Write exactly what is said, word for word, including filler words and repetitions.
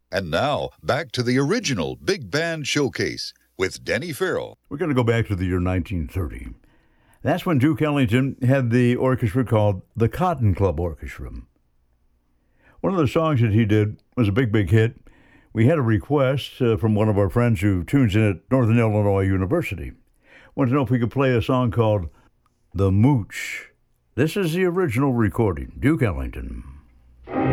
And now, back to the original Big Band Showcase with Denny Farrell. We're going to go back to the year nineteen thirty. That's when Duke Ellington had the orchestra called the Cotton Club Orchestra. One of the songs that he did was a big, big hit. We had a request uh, from one of our friends who tunes in at Northern Illinois University. Wanted to know if we could play a song called The Mooch. This is the original recording, Duke Ellington.